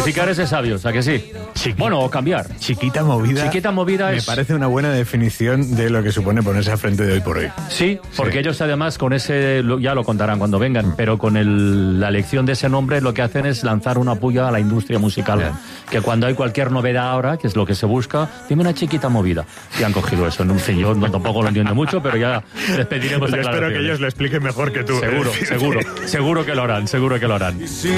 Modificar es de sabios, ¿a que sí? Bueno, o cambiar. Chiquita movida. Chiquita movida me parece una buena definición de lo que supone ponerse al frente de Hoy por Hoy. Sí, porque ellos además con ese, ya lo contarán cuando vengan, pero con la elección de ese nombre lo que hacen es lanzar una puya a la industria musical. Que cuando hay cualquier novedad ahora, que es lo que se busca, dime una chiquita movida. Y han cogido eso. En fin, yo tampoco lo entiendo mucho, pero ya les pediremos Yo espero que ellos lo expliquen mejor que tú. Seguro que lo harán, seguro que lo harán.